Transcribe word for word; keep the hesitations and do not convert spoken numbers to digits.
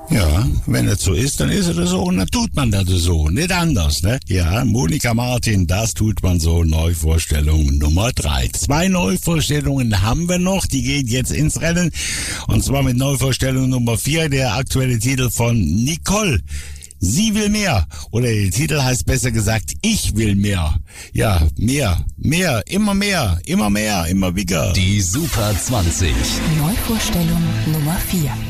Ja, wenn es so ist, dann ist es so und dann tut man das so, nicht anders, ne? Ja, Monika Martin, das tut man so, Neuvorstellung Nummer drei. Zwei Neuvorstellungen haben wir noch, die gehen jetzt ins Rennen und zwar mit Neuvorstellung Nummer vier, der aktuelle Titel von Nicole. Sie will mehr. Oder der Titel heißt besser gesagt, ich will mehr. Ja, mehr, mehr, immer mehr, immer mehr, immer bigger. Die Super zwanzig. Neuvorstellung Nummer vier.